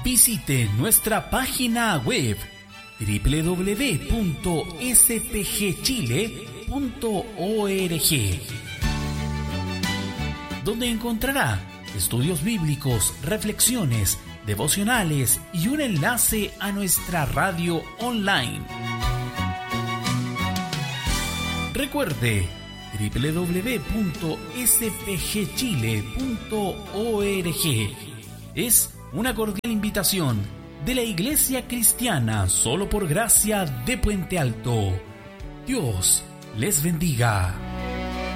Visite nuestra página web www.spgchile.org, donde encontrará estudios bíblicos, reflexiones, devocionales y un enlace a nuestra radio online. Recuerde www.spgchile.org. Es una cordial invitación de la Iglesia Cristiana Solo por Gracia de Puente Alto. Dios les bendiga.